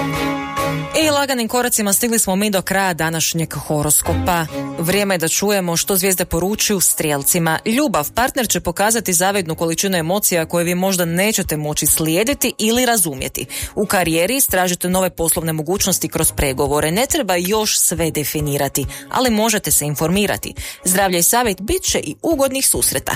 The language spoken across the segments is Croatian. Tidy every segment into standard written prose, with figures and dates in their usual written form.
I laganim koracima stigli smo mi do kraja današnjeg horoskopa. Vrijeme je da čujemo što zvijezde poručuju strijelcima. Ljubav, partner će pokazati zavidnu količinu emocija koje vi možda nećete moći slijediti ili razumjeti. U karijeri istražite nove poslovne mogućnosti kroz pregovore. Ne treba još sve definirati, ali možete se informirati. Zdravlje i savjet bit će i ugodnih susreta.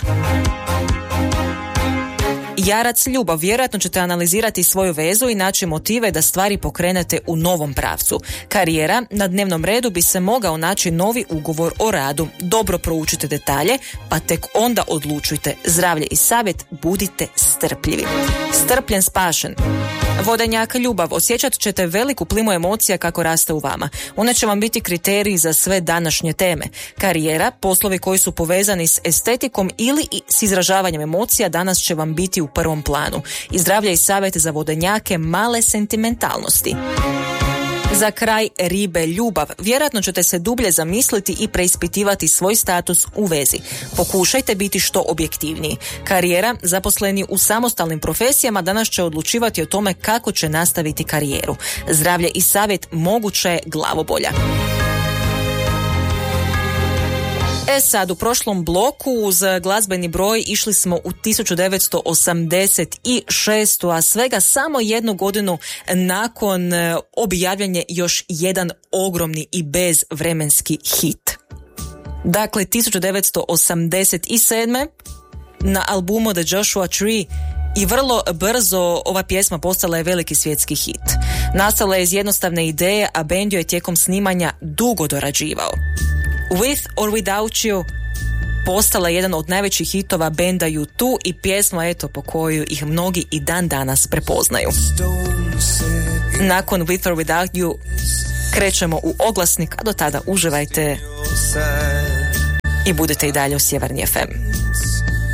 Jarac, ljubav, vjerojatno ćete analizirati svoju vezu i naći motive da stvari pokrenete u novom pravcu. Karijera, na dnevnom redu bi se mogao naći novi ugovor o radu. Dobro proučite detalje, pa tek onda odlučujte. Zdravlje i savjet, budite strpljivi. Strpljen, spašen. Vodenjak, ljubav, osjećat ćete veliku plimu emocija kako raste u vama. One će vam biti kriteriji za sve današnje teme. Karijera, poslovi koji su povezani s estetikom ili s izražavanjem emocija danas će vam biti u prvom planu. I zdravlje i savjet za vodenjake, male sentimentalnosti. Za kraj, ribe, ljubav. Vjerojatno ćete se dublje zamisliti i preispitivati svoj status u vezi. Pokušajte biti što objektivniji. Karijera, zaposleni u samostalnim profesijama danas će odlučivati o tome kako će nastaviti karijeru. Zdravlje i savjet, moguće je glavobolja. Sad, u prošlom bloku uz glazbeni broj išli smo u 1986. a svega samo jednu godinu nakon objavljanja još jedan ogromni i bezvremenski hit. Dakle, 1987. na albumu The Joshua Tree i vrlo brzo ova pjesma postala je veliki svjetski hit. Nastala je iz jednostavne ideje, a bend ju je tijekom snimanja dugo dorađivao. With or Without You postala je jedan od najvećih hitova benda U2 i pjesma po koju ih mnogi i dan danas prepoznaju. Nakon With or Without You krećemo u oglasnik, a do tada uživajte i budete i dalje u Sjeverni FM.